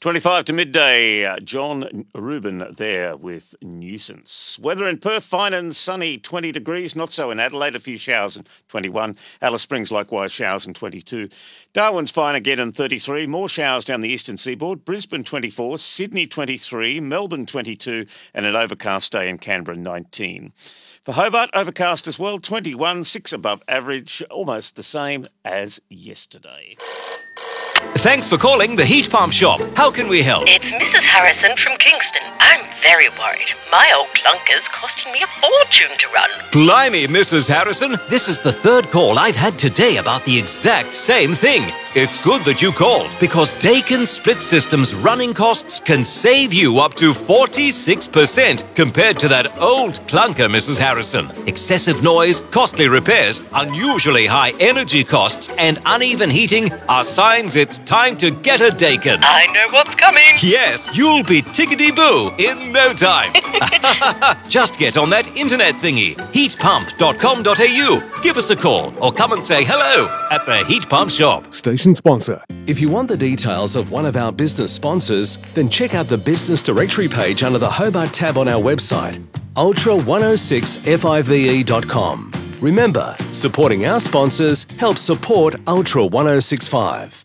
25 to midday, John Rubin there with Nuisance. Weather in Perth, fine and sunny, 20 degrees. Not so in Adelaide, a few showers and 21. Alice Springs, likewise, showers and 22. Darwin's fine again and 33. More showers down the eastern seaboard. Brisbane, 24. Sydney, 23. Melbourne, 22. And an overcast day in Canberra, 19. For Hobart, overcast as well, 21. 6 above average, almost the same as yesterday. Thanks for calling the Heat Pump Shop. How can we help? It's Mrs. Harrison from Kingston. I'm very worried. My old clunker's costing me a fortune to run. Blimey, Mrs. Harrison. This is the third call I've had today about the exact same thing. It's good that you called because Daikin Split System's running costs can save you up to 46% compared to that old clunker, Mrs. Harrison. Excessive noise, costly repairs, unusually high energy costs, and uneven heating are signs it's time to get a Daikin. I know what's coming. Yes, you'll be tickety-boo in no time. Just get on that internet thingy, heatpump.com.au. Give us a call or come and say hello at the Heat Pump Shop. Station sponsor. If you want the details of one of our business sponsors, then check out the business directory page under the Hobart tab on our website, ultra106five.com. Remember, supporting our sponsors helps support Ultra 1065.